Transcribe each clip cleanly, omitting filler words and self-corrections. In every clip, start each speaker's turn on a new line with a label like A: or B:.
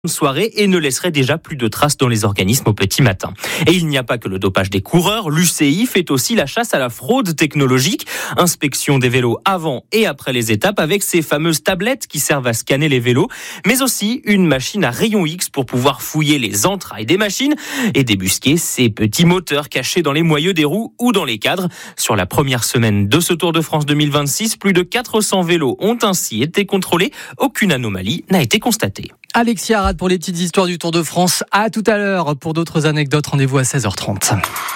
A: soirée et ne laisserait déjà plus de traces dans les organismes au petit matin. Et il n'y a pas que le dopage des coureurs, l'UCI fait aussi la chasse à la fraude technologique. Inspection des vélos avant et après les étapes avec ces fameuses tablettes qui servent à scanner les vélos, mais aussi une machine à rayon X pour pouvoir fouiller les entrailles des machines et débusquer ces petits moteurs cachés dans les moyeux des roues ou dans les cadres. Sur la première semaine de ce Tour de France 2026, plus de 400 vélos ont ainsi été contrôlés. Aucune anomalie n'a été constatée.
B: Alexia Arad pour les petites histoires du Tour de France. À tout à l'heure pour d'autres anecdotes. Rendez-vous à 16h30.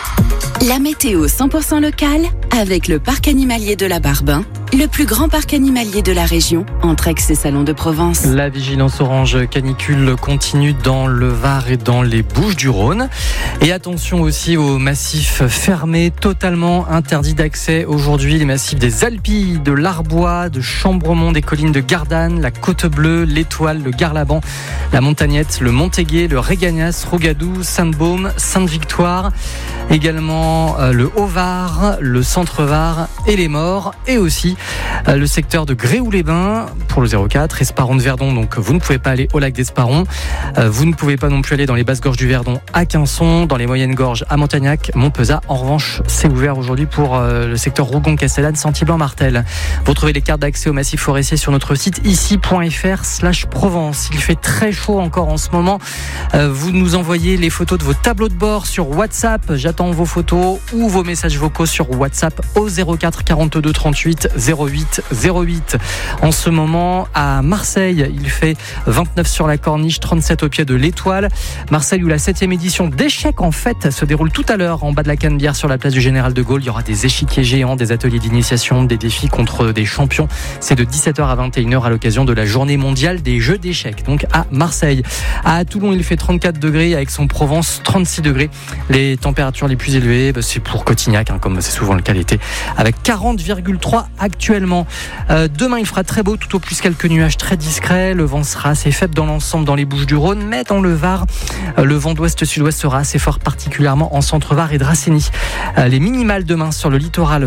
C: La météo 100% locale avec le parc animalier de la Barbin, le plus grand parc animalier de la région, entre Aix et Salon de Provence.
B: La vigilance orange canicule continue dans le Var et dans les Bouches-du-Rhône. Et attention aussi aux massifs fermés, totalement interdits d'accès aujourd'hui. Les massifs des Alpilles, de l'Arbois, de Chambremont, des collines de Gardanne, la Côte Bleue, l'Étoile, le Garlaban, la Montagnette, le Montéguet, le Régagnas, Rougadou, Sainte-Baume, Sainte-Victoire. Également le Haut-Var, le Centre-Var et les Maures. Et aussi le secteur de Gréoux-les-Bains pour le 04, Esparron de Verdon. Donc vous ne pouvez pas aller au lac d'Esparron. Vous ne pouvez pas non plus aller dans les basses gorges du Verdon à Quinçon, dans les moyennes gorges à Montagnac, Montpezat. En revanche, c'est ouvert aujourd'hui pour le secteur Rougon-Castellane, Sentier-Blanc-Martel. Vous retrouvez les cartes d'accès au massif forestier sur notre site ici.fr/Provence. Il fait très chaud encore en ce moment. Vous nous envoyez les photos de vos tableaux de bord sur WhatsApp. J'attends vos photos ou vos messages vocaux sur WhatsApp au 04 42 38 08 08. En ce moment, à Marseille, il fait 29 sur la Corniche, 37 au pied de l'Étoile. Marseille où la 7e édition d'échecs en fait se déroule tout à l'heure en bas de la Canebière sur la place du Général de Gaulle. Il y aura des échiquiers géants, des ateliers d'initiation, des défis contre des champions. C'est de 17h à 21h à l'occasion de la journée mondiale des jeux d'échecs. Donc à Marseille. À Toulon, il fait 34 degrés, avec Aix-en-Provence 36 degrés. Les températures les plus élevées, c'est pour Cotignac, comme c'est souvent le cas l'été, avec 40,3 actuellement. Demain, il fera très beau, tout au plus quelques nuages très discrets. Le vent sera assez faible dans l'ensemble dans les Bouches-du-Rhône, mais dans le Var, le vent d'ouest-sud-ouest sera assez fort, particulièrement en centre-Var et Dracénie. Les minimales demain sur le littoral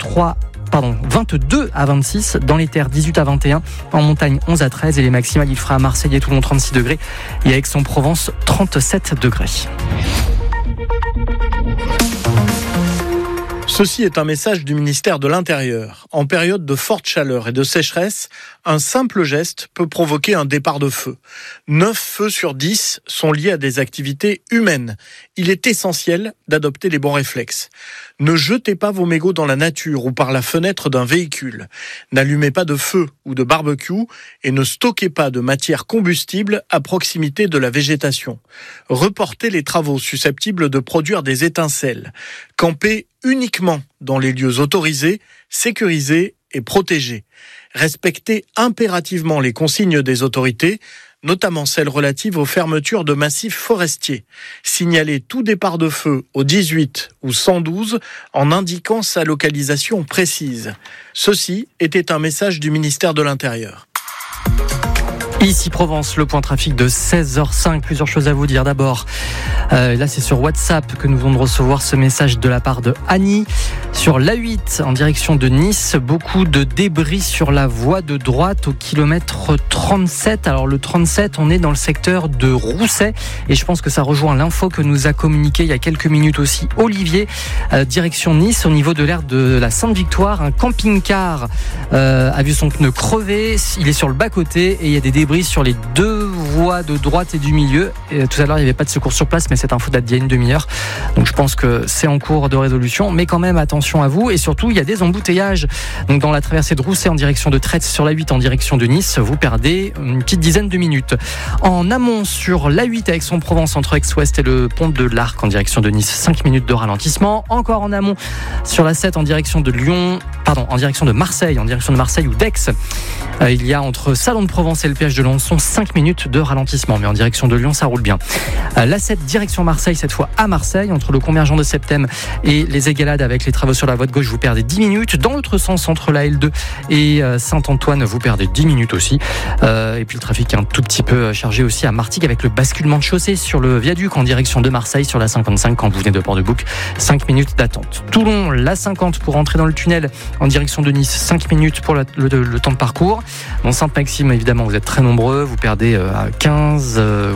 B: 22 à 26, dans les terres 18 à 21, en montagne 11 à 13 et les maximales il fera à Marseille et Toulon 36 degrés et à Aix-en-Provence 37 degrés.
D: Ceci est un message du ministère de l'Intérieur. En période de forte chaleur et de sécheresse, un simple geste peut provoquer un départ de feu. 9 feux sur 10 sont liés à des activités humaines. Il est essentiel d'adopter les bons réflexes. Ne jetez pas vos mégots dans la nature ou par la fenêtre d'un véhicule. N'allumez pas de feu ou de barbecue et ne stockez pas de matière combustible à proximité de la végétation. Reportez les travaux susceptibles de produire des étincelles. Campez uniquement dans les lieux autorisés, sécurisés et protégés. Respectez impérativement les consignes des autorités, notamment celles relatives aux fermetures de massifs forestiers. Signalez tout départ de feu au 18 ou 112 en indiquant sa localisation précise. Ceci était un message du ministère de l'Intérieur.
B: Ici Provence, le point trafic de 16h05. Plusieurs choses à vous dire. D'abord, là c'est sur WhatsApp que nous venons de recevoir ce message de la part de Annie. Sur l'A8 en direction de Nice, beaucoup de débris sur la voie de droite au kilomètre 37. Alors le 37, on est dans le secteur de Rousset et je pense que ça rejoint l'info que nous a communiqué il y a quelques minutes aussi Olivier. Direction Nice, au niveau de l'aire de la Sainte-Victoire, un camping-car a vu son pneu crever. Il est sur le bas-côté et il y a des débris sur les deux voies de droite et du milieu. Et tout à l'heure, il n'y avait pas de secours sur place, mais cette info date d'il y a une demi-heure. Donc je pense que c'est en cours de résolution. Mais quand même, attention à vous. Et surtout, il y a des embouteillages. Donc dans la traversée de Rousset en direction de Traite, sur l'A8 en direction de Nice, vous perdez une petite dizaine de minutes. En amont, sur l'A8 à Aix-en-Provence, entre Aix-Ouest et le pont de l'Arc en direction de Nice, 5 minutes de ralentissement. Encore en amont, sur la 7 en direction de Marseille ou d'Aix. Il y a entre Salon de Provence et le péage de Lançon 5 minutes de ralentissement, mais en direction de Lyon ça roule bien. La 7 direction Marseille, cette fois à Marseille, entre le convergent de Septem et les Égalades avec les travaux sur la voie de gauche, vous perdez 10 minutes. Dans l'autre sens, entre la L2 et Saint-Antoine, vous perdez 10 minutes aussi. Et puis le trafic est un tout petit peu chargé aussi à Martigues avec le basculement de chaussée sur le viaduc en direction de Marseille sur la 55 quand vous venez de Port-de-Bouc, 5 minutes d'attente. Toulon, la 50 pour entrer dans le tunnel en direction de Nice, 5 minutes pour le temps de parcours. Dans Sainte-Maxime, évidemment, vous êtes très nombreux, vous perdez 15